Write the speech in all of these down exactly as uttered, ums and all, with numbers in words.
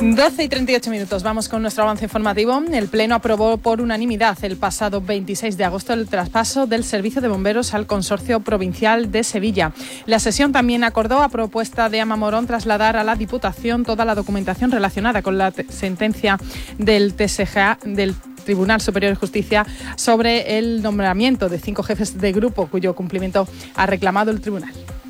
doce y treinta y ocho minutos, vamos con nuestro avance informativo. El Pleno aprobó por unanimidad el pasado veintiséis de agosto el traspaso del Servicio de Bomberos al Consorcio Provincial de Sevilla. La sesión también acordó, a propuesta de Ama Morón, trasladar a la Diputación toda la documentación relacionada con la te- sentencia del T S G A, del Tribunal Superior de Justicia, sobre el nombramiento de cinco jefes de grupo cuyo cumplimiento ha reclamado el tribunal.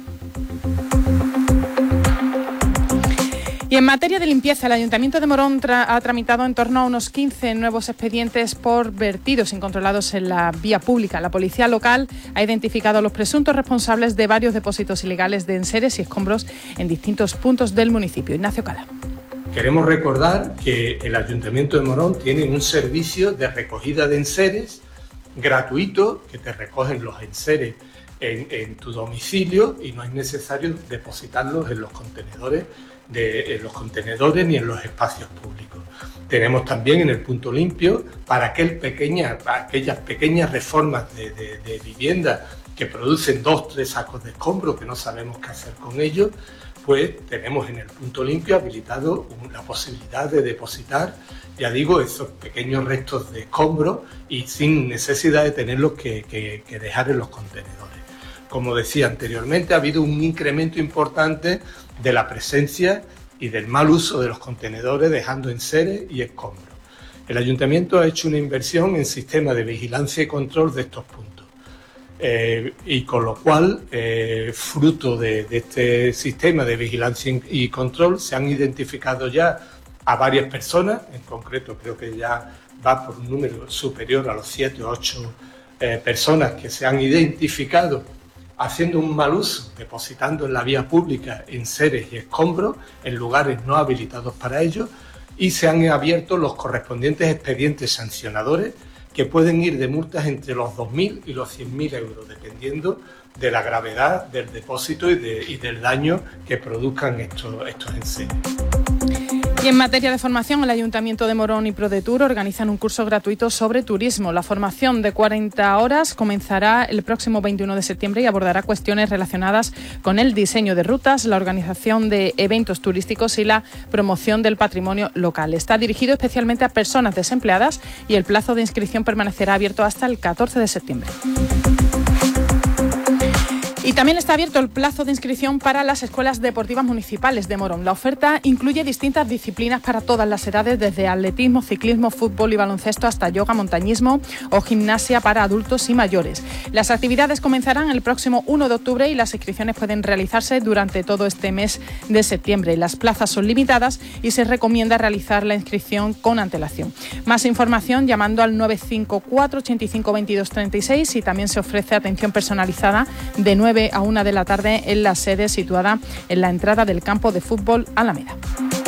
Y en materia de limpieza, el Ayuntamiento de Morón tra- ha tramitado en torno a unos quince nuevos expedientes por vertidos incontrolados en la vía pública. La policía local ha identificado a los presuntos responsables de varios depósitos ilegales de enseres y escombros en distintos puntos del municipio. Ignacio Cala. Queremos recordar que el Ayuntamiento de Morón tiene un servicio de recogida de enseres gratuito, que te recogen los enseres en, en tu domicilio y no es necesario depositarlos en los contenedores de en los contenedores ni en los espacios públicos. Tenemos también en el punto limpio para aquel pequeña, aquellas pequeñas reformas de, de, de vivienda que producen dos, tres sacos de escombros que no sabemos qué hacer con ellos, pues tenemos en el punto limpio habilitado la posibilidad de depositar, ya digo, esos pequeños restos de escombros y sin necesidad de tenerlos que, que, que dejar en los contenedores. Como decía anteriormente, ha habido un incremento importante de la presencia y del mal uso de los contenedores, dejando enseres y escombros. El Ayuntamiento ha hecho una inversión en sistemas de vigilancia y control de estos puntos. Eh, y con lo cual, eh, fruto de, de este sistema de vigilancia y control, se han identificado ya a varias personas, en concreto creo que ya va por un número superior a los siete o ocho eh, personas que se han identificado haciendo un mal uso, depositando en la vía pública enseres y escombros en lugares no habilitados para ello, y se han abierto los correspondientes expedientes sancionadores que pueden ir de multas entre los dos mil y los cien mil euros, dependiendo de la gravedad del depósito y, de, y del daño que produzcan estos, estos enseres. Y en materia de formación, el Ayuntamiento de Morón y ProDetour organizan un curso gratuito sobre turismo. La formación de cuarenta horas comenzará el próximo veintiuno de septiembre y abordará cuestiones relacionadas con el diseño de rutas, la organización de eventos turísticos y la promoción del patrimonio local. Está dirigido especialmente a personas desempleadas y el plazo de inscripción permanecerá abierto hasta el catorce de septiembre. Y también está abierto el plazo de inscripción para las escuelas deportivas municipales de Morón. La oferta incluye distintas disciplinas para todas las edades, desde atletismo, ciclismo, fútbol y baloncesto hasta yoga, montañismo o gimnasia para adultos y mayores. Las actividades comenzarán el próximo uno de octubre y las inscripciones pueden realizarse durante todo este mes de septiembre. Las plazas son limitadas y se recomienda realizar la inscripción con antelación. Más información llamando al nueve cinco cuatro, ochenta y cinco, veintidós, treinta y seis, y también se ofrece atención personalizada de nueve a una de la tarde en la sede situada en la entrada del campo de fútbol Alameda.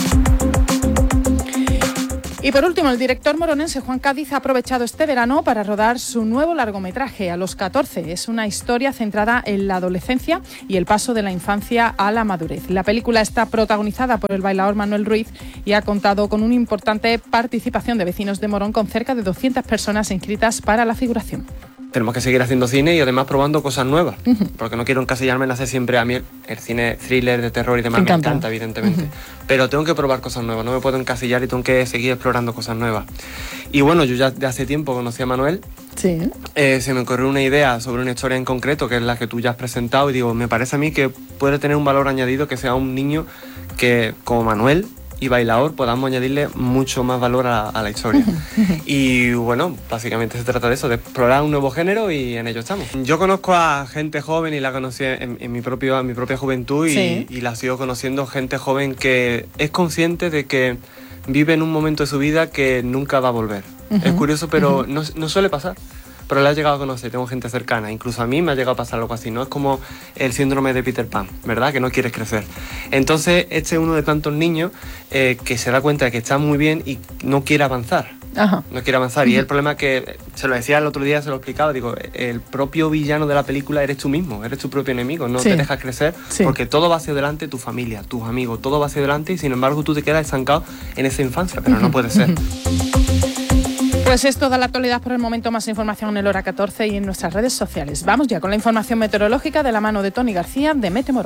Y por último, el director moronense Juan Cádiz ha aprovechado este verano para rodar su nuevo largometraje, A los catorce. Es una historia centrada en la adolescencia y el paso de la infancia a la madurez. La película está protagonizada por el bailaor Manuel Ruiz y ha contado con una importante participación de vecinos de Morón, con cerca de doscientas personas inscritas para la figuración. Tenemos que seguir haciendo cine y además probando cosas nuevas, uh-huh. porque no quiero encasillarme en hacer siempre a mí el, el cine thriller, de terror y demás, me encanta, me encanta evidentemente, uh-huh. pero tengo que probar cosas nuevas, no me puedo encasillar y tengo que seguir explorando cosas nuevas. Y bueno, yo ya de hace tiempo conocí a Manuel, sí. eh, se me ocurrió una idea sobre una historia en concreto, que es la que tú ya has presentado, y digo, me parece a mí que puede tener un valor añadido, que sea un niño que, como Manuel y bailaor, podamos añadirle mucho más valor a, a la historia. Y bueno, básicamente se trata de eso, de explorar un nuevo género, y en ello estamos. Yo conozco a gente joven y la conocí en, en, mi, propio, en mi propia juventud, y, sí. y la sigo conociendo, gente joven que es consciente de que vive en un momento de su vida que nunca va a volver. Uh-huh. Es curioso, pero uh-huh. no, no suele pasar. Pero la he llegado a conocer, tengo gente cercana, incluso a mí me ha llegado a pasar algo así, ¿no? Es como el síndrome de Peter Pan, ¿verdad? Que no quieres crecer. Entonces, este es uno de tantos niños eh, que se da cuenta de que está muy bien y no quiere avanzar. Ajá. No quiere avanzar. Uh-huh. Y el problema es que, se lo decía el otro día, se lo explicaba, digo, el propio villano de la película eres tú mismo, eres tu propio enemigo, no sí. te dejas crecer, sí. porque todo va hacia adelante, tu familia, tus amigos, todo va hacia adelante, y sin embargo tú te quedas estancado en esa infancia, pero uh-huh. no puede ser. Uh-huh. Pues es toda la actualidad por el momento. Más información en el Hora catorce y en nuestras redes sociales. Vamos ya con la información meteorológica de la mano de Tony García de Mete Morón.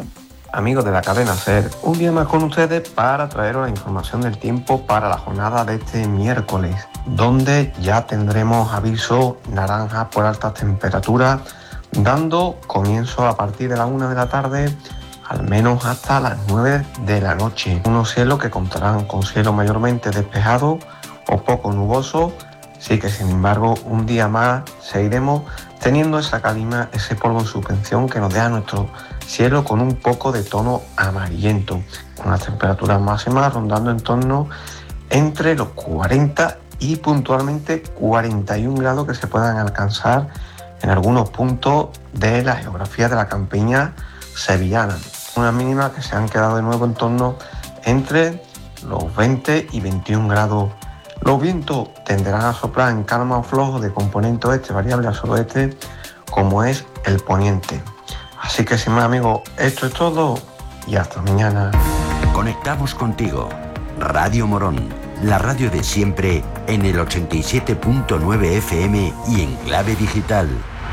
amigos de la cadena SER, un día más con ustedes para traeros la información del tiempo para la jornada de este miércoles, donde ya tendremos aviso naranja por altas temperaturas, dando comienzo a partir de la una de la tarde, al menos hasta las nueve de la noche. Unos cielos que contarán con cielo mayormente despejado o poco nuboso, sí que sin embargo un día más seguiremos teniendo esa calima, ese polvo en suspensión que nos deja nuestro cielo con un poco de tono amarillento, con las temperaturas máximas rondando en torno entre los cuarenta y puntualmente cuarenta y un grados que se puedan alcanzar en algunos puntos de la geografía de la campiña sevillana. Unas mínimas que se han quedado de nuevo en torno entre los veinte y veintiún grados. Los vientos tenderán a soplar en calma o flojo de componente oeste variable al suroeste, como es el poniente. Así que sin más, amigos, esto es todo y hasta mañana. Conectamos contigo. Radio Morón, la radio de siempre en el ochenta y siete punto nueve F M y en clave digital.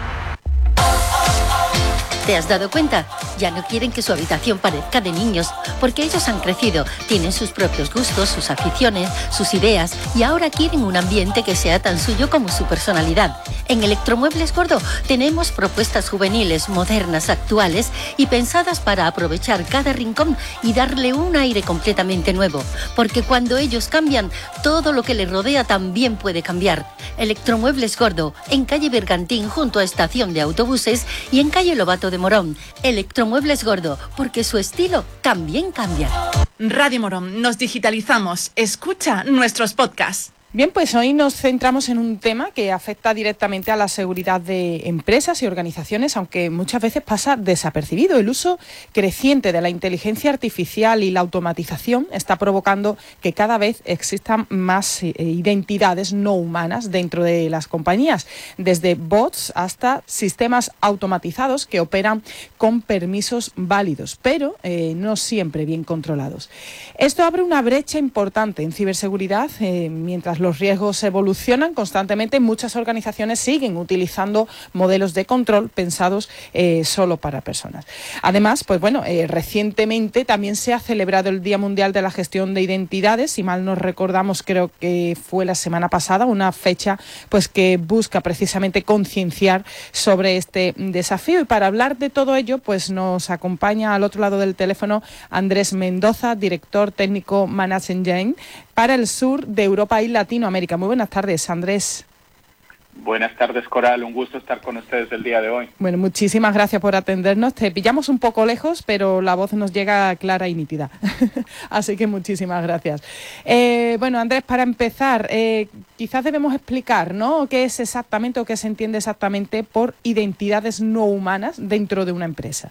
¿Te has dado cuenta? Ya no quieren que su habitación parezca de niños, porque ellos han crecido, tienen sus propios gustos, sus aficiones, sus ideas, y ahora quieren un ambiente que sea tan suyo como su personalidad. En Electromuebles Gordo tenemos propuestas juveniles, modernas, actuales y pensadas para aprovechar cada rincón y darle un aire completamente nuevo, porque cuando ellos cambian, todo lo que les rodea también puede cambiar. Electromuebles Gordo, en calle Bergantín junto a estación de autobuses y en calle Lobato de Morón. Electromuebles Gordo, porque su estilo también cambia. Radio Morón, nos digitalizamos. Escucha nuestros podcasts. Bien, pues hoy nos centramos en un tema que afecta directamente a la seguridad de empresas y organizaciones, aunque muchas veces pasa desapercibido. El uso creciente de la inteligencia artificial y la automatización está provocando que cada vez existan más eh, identidades no humanas dentro de las compañías, desde bots hasta sistemas automatizados que operan con permisos válidos, pero eh, no siempre bien controlados. Esto abre una brecha importante en ciberseguridad, eh, mientras los riesgos evolucionan constantemente, muchas organizaciones siguen utilizando modelos de control pensados eh, solo para personas. Además, pues bueno, eh, recientemente también se ha celebrado el Día Mundial de la Gestión de Identidades, si mal nos recordamos, creo que fue la semana pasada, una fecha pues que busca precisamente concienciar sobre este desafío. Y para hablar de todo ello, pues nos acompaña al otro lado del teléfono Andrés Mendoza, director técnico Management para el sur de Europa y Latinoamérica. Muy buenas tardes, Andrés. Buenas tardes, Coral. Un gusto estar con ustedes el día de hoy. Bueno, muchísimas gracias por atendernos. Te pillamos un poco lejos, pero la voz nos llega clara y nítida. Así que muchísimas gracias. Eh, bueno, Andrés, para empezar, eh, quizás debemos explicar, ¿no?, qué es exactamente o qué se entiende exactamente por identidades no humanas dentro de una empresa.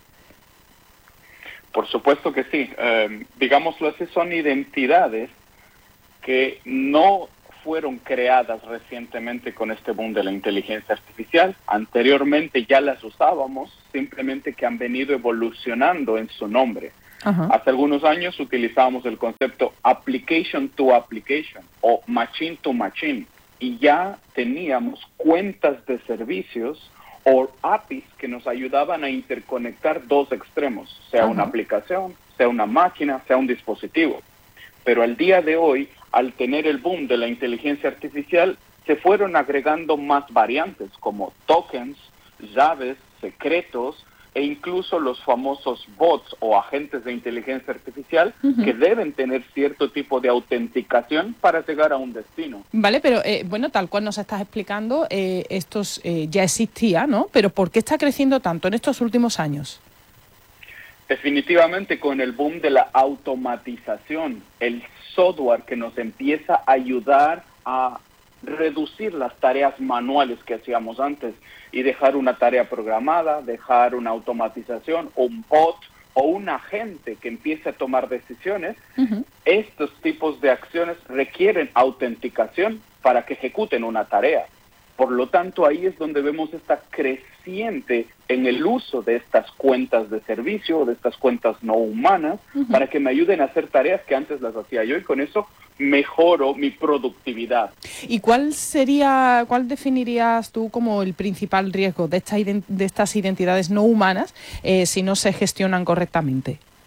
Por supuesto que sí. Eh, digámoslo así, son identidades que no fueron creadas recientemente con este boom de la inteligencia artificial. Anteriormente ya las usábamos, simplemente que han venido evolucionando en su nombre. Uh-huh. Hace algunos años utilizábamos el concepto application to application o machine to machine y ya teníamos cuentas de servicios o A P Is que nos ayudaban a interconectar dos extremos, sea uh-huh. una aplicación, sea una máquina, sea un dispositivo. Pero al día de hoy, al tener el boom de la inteligencia artificial, se fueron agregando más variantes como tokens, llaves, secretos e incluso los famosos bots o agentes de inteligencia artificial uh-huh. que deben tener cierto tipo de autenticación para llegar a un destino. Vale, pero eh, bueno, tal cual nos estás explicando, eh, estos eh, ya existía, ¿no? Pero ¿por qué está creciendo tanto en estos últimos años? Definitivamente con el boom de la automatización, el software que nos empieza a ayudar a reducir las tareas manuales que hacíamos antes y dejar una tarea programada, dejar una automatización o un bot o un agente que empiece a tomar decisiones. Uh-huh. Estos tipos de acciones requieren autenticación para que ejecuten una tarea. Por lo tanto, ahí es donde vemos esta creciente en el uso de estas cuentas de servicio, de estas cuentas no humanas, uh-huh. para que me ayuden a hacer tareas que antes las hacía yo y con eso mejoro mi productividad. ¿Y cuál sería, cuál definirías tú como el principal riesgo de, esta, de estas identidades no humanas eh, si no se gestionan correctamente?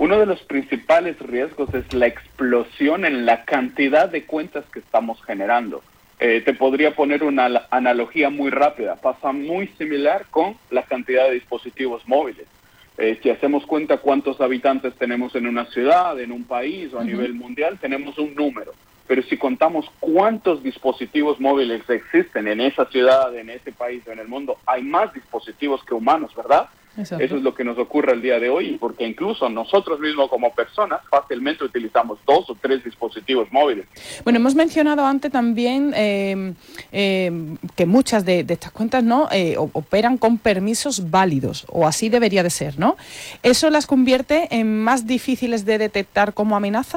Uno de los principales riesgos es la explosión en la cantidad de cuentas que estamos generando. Eh, te podría poner una analogía muy rápida. Pasa muy similar con la cantidad de dispositivos móviles. Eh, si hacemos cuenta cuántos habitantes tenemos en una ciudad, en un país o a uh-huh. nivel mundial, tenemos un número. Pero si contamos cuántos dispositivos móviles existen en esa ciudad, en ese país o en el mundo, hay más dispositivos que humanos, ¿verdad? Exacto. Eso es lo que nos ocurre el día de hoy, porque incluso nosotros mismos como personas fácilmente utilizamos dos o tres dispositivos móviles. Bueno, hemos mencionado antes también eh, eh, que muchas de, de estas cuentas no eh, operan con permisos válidos, o así debería de ser, ¿no? ¿Eso las convierte en más difíciles de detectar como amenaza?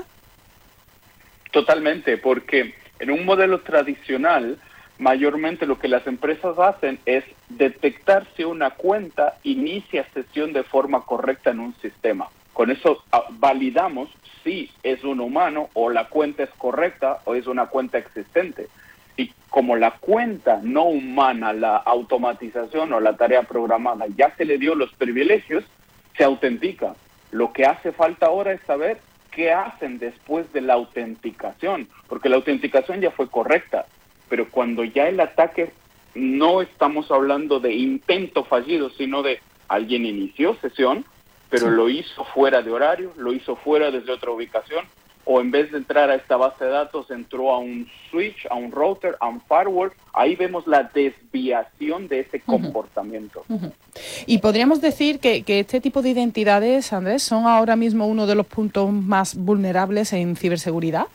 Totalmente, porque en un modelo tradicional, mayormente lo que las empresas hacen es detectar si una cuenta inicia sesión de forma correcta en un sistema. Con eso validamos si es un humano o la cuenta es correcta o es una cuenta existente. Y como la cuenta no humana, la automatización o la tarea programada ya se le dio los privilegios, se autentica. Lo que hace falta ahora es saber qué hacen después de la autenticación, porque la autenticación ya fue correcta. Pero cuando ya el ataque, no estamos hablando de intento fallido, sino de alguien inició sesión, pero sí. lo hizo fuera de horario, lo hizo fuera desde otra ubicación, o en vez de entrar a esta base de datos, entró a un switch, a un router, a un firewall. Ahí vemos la desviación de ese comportamiento. Uh-huh. Uh-huh. Y podríamos decir que, que este tipo de identidades, Andrés, son ahora mismo uno de los puntos más vulnerables en ciberseguridad.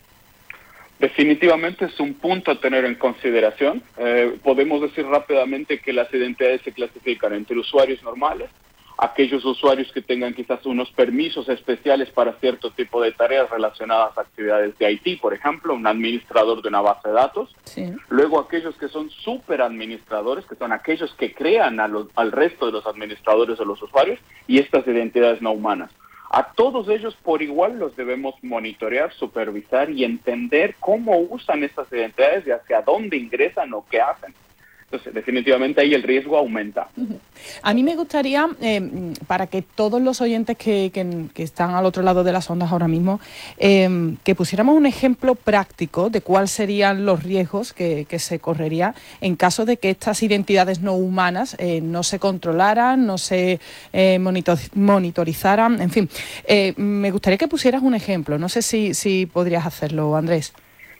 Definitivamente es un punto a tener en consideración. Eh, podemos decir rápidamente que las identidades se clasifican entre usuarios normales, aquellos usuarios que tengan quizás unos permisos especiales para cierto tipo de tareas relacionadas a actividades de I T, por ejemplo, un administrador de una base de datos. Sí. Luego aquellos que son super administradores, que son aquellos que crean a los, al resto de los administradores o los usuarios, y estas identidades no humanas. A todos ellos por igual los debemos monitorear, supervisar y entender cómo usan estas identidades y hacia dónde ingresan o qué hacen. Entonces, definitivamente ahí el riesgo aumenta. A mí me gustaría, eh, para que todos los oyentes que, que, que están al otro lado de las ondas ahora mismo, eh, que pusiéramos un ejemplo práctico de cuáles serían los riesgos que, que se correría en caso de que estas identidades no humanas eh, no se controlaran, no se eh, monitor, monitorizaran, en fin. Eh, me gustaría que pusieras un ejemplo. No sé si, si podrías hacerlo, Andrés.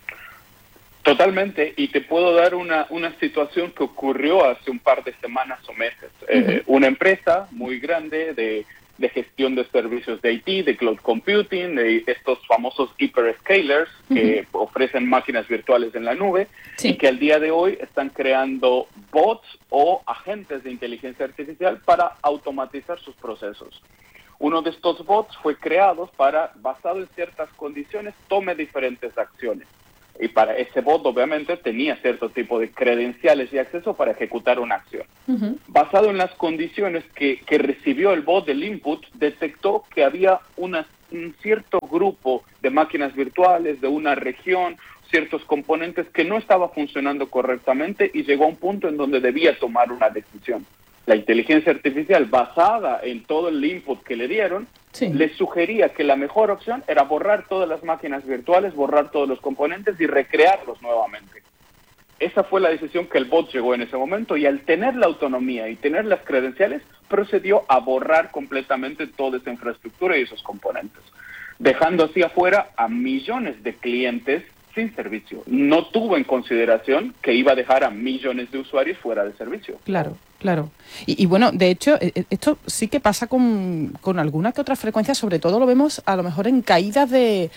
Totalmente, y te puedo dar una, una situación que ocurrió hace un par de semanas o meses. Uh-huh. Eh, una empresa muy grande de, de gestión de servicios de I T, de cloud computing, de estos famosos hyperscalers uh-huh. que ofrecen máquinas virtuales en la nube, sí. y que al día de hoy están creando bots o agentes de inteligencia artificial para automatizar sus procesos. Uno de estos bots fue creado para, basado en ciertas condiciones, tome diferentes acciones. Y para ese bot, obviamente, tenía cierto tipo de credenciales y acceso para ejecutar una acción. Uh-huh. Basado en las condiciones que, que recibió el bot del input, detectó que había una, un cierto grupo de máquinas virtuales, de una región, ciertos componentes que no estaba funcionando correctamente y llegó a un punto en donde debía tomar una decisión. La inteligencia artificial, basada en todo el input que le dieron, sí. le sugería que la mejor opción era borrar todas las máquinas virtuales, borrar todos los componentes y recrearlos nuevamente. Esa fue la decisión que el bot llegó en ese momento, y al tener la autonomía y tener las credenciales, procedió a borrar completamente toda esa infraestructura y esos componentes, dejando así afuera a millones de clientes sin servicio. No tuvo en consideración que iba a dejar a millones de usuarios fuera del servicio. Claro, claro. Y, y bueno, de hecho, esto sí que pasa con, con alguna que otra frecuencia, sobre todo lo vemos a lo mejor en caídas de,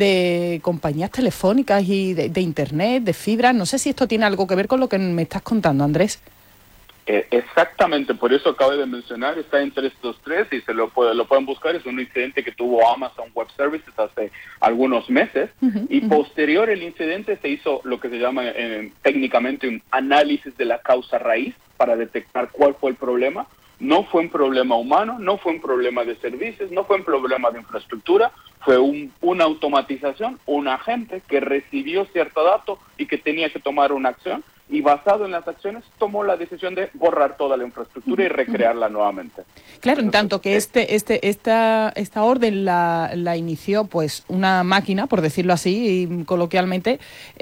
de compañías telefónicas y de, de internet, de fibra. No sé si esto tiene algo que ver con lo que me estás contando, Andrés. Eh, exactamente, por eso acabo de mencionar, está entre estos tres y se lo, puede, lo pueden buscar. Es un incidente que tuvo Amazon Web Services hace algunos meses, uh-huh, y uh-huh. posterior el incidente se hizo lo que se llama eh, técnicamente un análisis de la causa raíz para detectar cuál fue el problema. No fue un problema humano, no fue un problema de servicios, no fue un problema de infraestructura, fue un, una automatización, un agente que recibió cierto dato y que tenía que tomar una acción, y basado en las acciones tomó la decisión de borrar toda la infraestructura y recrearla nuevamente. Claro, en tanto que este, este, esta, esta orden la, la inició pues una máquina, por decirlo así, y coloquialmente,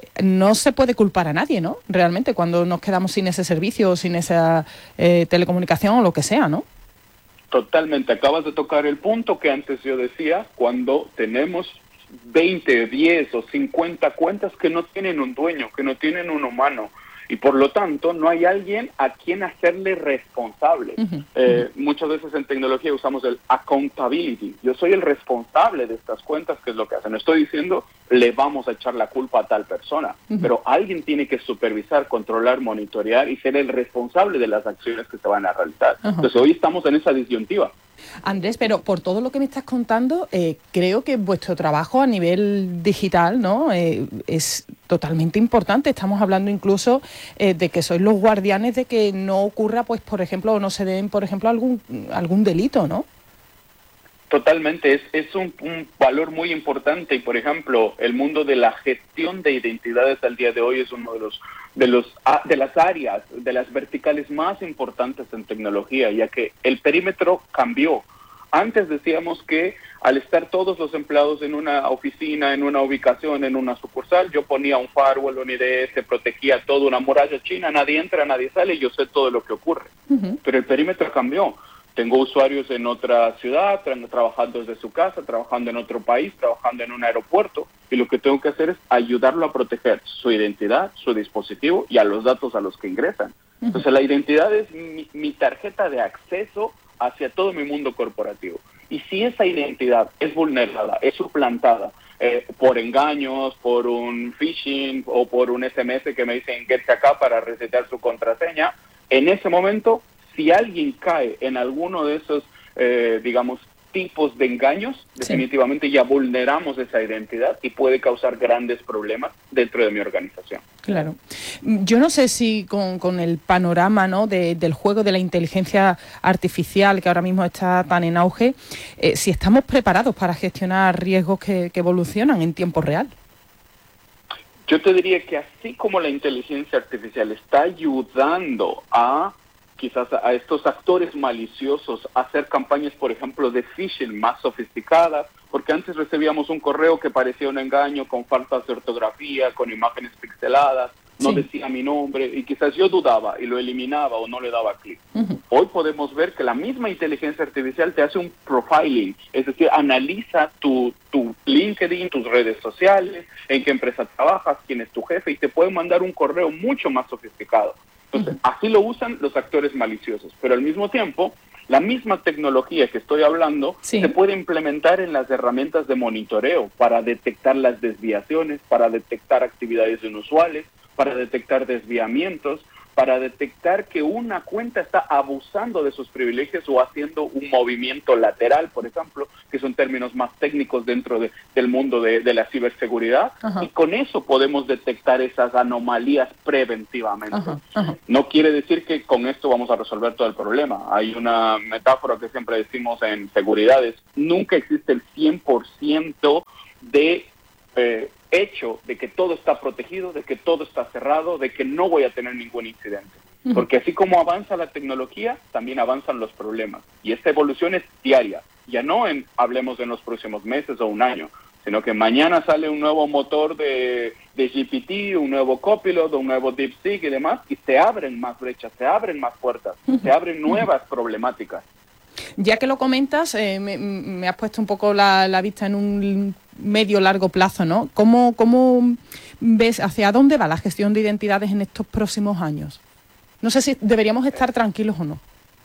no se puede culpar a nadie, ¿no? Realmente, cuando nos quedamos sin ese servicio o sin esa eh, telecomunicación o lo que sea, ¿no? Totalmente, acabas de tocar el punto que antes yo decía, cuando tenemos veinte, diez o cincuenta cuentas que no tienen un dueño, que no tienen un humano, y por lo tanto no hay alguien a quien hacerle responsable. Uh-huh. Eh, muchas veces en tecnología usamos el accountability. Yo soy el responsable de estas cuentas, que es lo que hacen. No estoy diciendo le vamos a echar la culpa a tal persona, uh-huh. pero alguien tiene que supervisar, controlar, monitorear y ser el responsable de las acciones que se van a realizar. Uh-huh. Entonces hoy estamos en esa disyuntiva. Andrés, pero por todo lo que me estás contando, eh, creo que vuestro trabajo a nivel digital, ¿no? Eh, es totalmente importante. Estamos hablando incluso eh, de que sois los guardianes de que no ocurra, pues, por ejemplo, o no se den, por ejemplo, algún algún delito, ¿no? Totalmente, es, es un, un valor muy importante y, por ejemplo, el mundo de la gestión de identidades al día de hoy es uno de los de los de las áreas, de las verticales más importantes en tecnología, ya que el perímetro cambió. Antes decíamos que al estar todos los empleados en una oficina, en una ubicación, en una sucursal, yo ponía un firewall, un I D S, protegía todo, una muralla china, nadie entra, nadie sale, y yo sé todo lo que ocurre. Uh-huh. Pero el perímetro cambió. Tengo usuarios en otra ciudad, tra- trabajando desde su casa, trabajando en otro país, trabajando en un aeropuerto, y lo que tengo que hacer es ayudarlo a proteger su identidad, su dispositivo y a los datos a los que ingresan. Uh-huh. Entonces la identidad es mi, mi tarjeta de acceso hacia todo mi mundo corporativo. Y si esa identidad es vulnerada, es suplantada eh, por engaños, por un phishing o por un S M S que me dicen get acá para resetear su contraseña, en ese momento, si alguien cae en alguno de esos, eh, digamos, tipos de engaños, sí. definitivamente ya vulneramos esa identidad y puede causar grandes problemas dentro de mi organización. Claro. Yo no sé si con, con el panorama, ¿no?, de, del juego de la inteligencia artificial que ahora mismo está tan en auge, eh, si estamos preparados para gestionar riesgos que, que evolucionan en tiempo real. Yo te diría que así como la inteligencia artificial está ayudando a quizás a estos actores maliciosos hacer campañas, por ejemplo, de phishing más sofisticadas, porque antes recibíamos un correo que parecía un engaño con faltas de ortografía, con imágenes pixeladas, no sí. decía mi nombre, y quizás yo dudaba y lo eliminaba o no le daba clic. Uh-huh. Hoy podemos ver que la misma inteligencia artificial te hace un profiling, es decir, analiza tu, tu LinkedIn, tus redes sociales, en qué empresa trabajas, quién es tu jefe, y te puede mandar un correo mucho más sofisticado. Entonces, así lo usan los actores maliciosos, pero al mismo tiempo, la misma tecnología que estoy hablando sí. se puede implementar en las herramientas de monitoreo para detectar las desviaciones, para detectar actividades inusuales, para detectar desviamientos, para detectar que una cuenta está abusando de sus privilegios o haciendo un movimiento lateral, por ejemplo, que son términos más técnicos dentro de, del mundo de, de la ciberseguridad, ajá. y con eso podemos detectar esas anomalías preventivamente. Ajá, ajá. No quiere decir que con esto vamos a resolver todo el problema. Hay una metáfora que siempre decimos en seguridad, es nunca existe el cien por ciento de eh, hecho de que todo está protegido, de que todo está cerrado, de que no voy a tener ningún incidente. Uh-huh. Porque así como avanza la tecnología, también avanzan los problemas. Y esta evolución es diaria. Ya no en, hablemos de los próximos meses o un año, sino que mañana sale un nuevo motor de, de G P T, un nuevo Copilot, un nuevo DeepSeek y demás, y se abren más brechas, se abren más puertas, uh-huh. se abren nuevas uh-huh. problemáticas. Ya que lo comentas, eh, me, me has puesto un poco la, la vista en un medio largo plazo, ¿no? ¿Cómo, cómo ves hacia dónde va la gestión de identidades en estos próximos años? No sé si deberíamos estar tranquilos o no.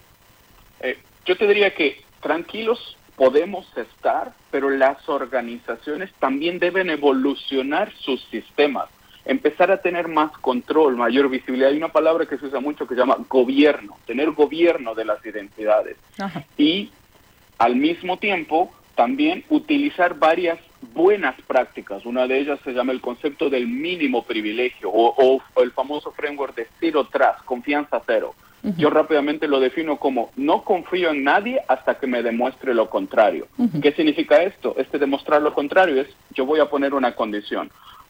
Eh, yo te diría que tranquilos podemos estar, pero las organizaciones también deben evolucionar sus sistemas, empezar a tener más control, mayor visibilidad. Hay una palabra que se usa mucho que se llama gobierno, tener gobierno de las identidades. Ajá. Y al mismo tiempo también utilizar varias buenas prácticas. Una de ellas se llama el concepto del mínimo privilegio o, o, o el famoso framework de Zero Trust, confianza cero. Uh-huh. Yo rápidamente lo defino como no confío en nadie hasta que me demuestre lo contrario. Uh-huh. ¿Qué significa esto? Este demostrar lo contrario es yo voy a poner una condición.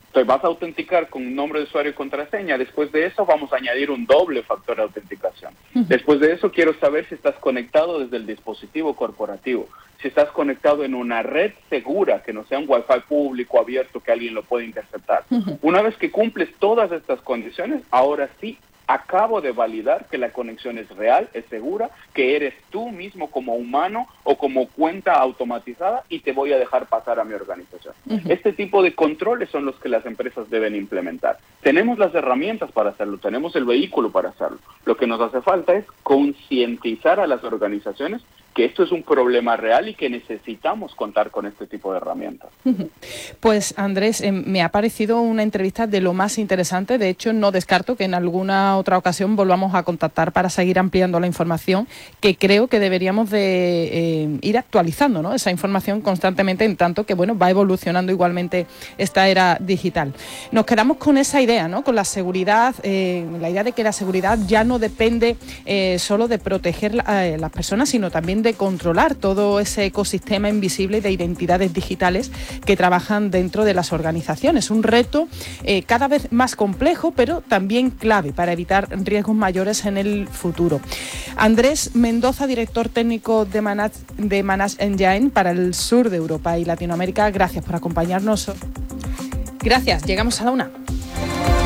Entonces vas a autenticar con nombre de usuario y contraseña. Después de eso vamos a añadir un doble factor de autenticación. Uh-huh. Después de eso quiero saber si estás conectado desde el dispositivo corporativo, si estás conectado en una red segura, que no sea un Wi-Fi público abierto que alguien lo puede interceptar. Uh-huh. Una vez que cumples todas estas condiciones, ahora sí acabo de validar que la conexión es real, es segura, que eres tú mismo como humano o como cuenta automatizada y te voy a dejar pasar a mi organización. Uh-huh. Este tipo de controles son los que las empresas deben implementar. Tenemos las herramientas para hacerlo, tenemos el vehículo para hacerlo. Lo que nos hace falta es concientizar a las organizaciones que esto es un problema real y que necesitamos contar con este tipo de herramientas. Pues Andrés, eh, me ha parecido una entrevista de lo más interesante. De hecho, no descarto que en alguna otra ocasión volvamos a contactar para seguir ampliando la información, que creo que deberíamos de eh, ir actualizando, ¿no?, esa información constantemente, en tanto que bueno, va evolucionando igualmente esta era digital. Nos quedamos con esa idea, ¿no?, con la seguridad, eh, la idea de que la seguridad ya no depende eh, solo de proteger a eh, las personas, sino también de de controlar todo ese ecosistema invisible de identidades digitales que trabajan dentro de las organizaciones. Un reto eh, cada vez más complejo, pero también clave para evitar riesgos mayores en el futuro. Andrés Mendoza, director técnico de Manage, de Manage Engine para el sur de Europa y Latinoamérica, gracias por acompañarnos. Gracias, llegamos a la una.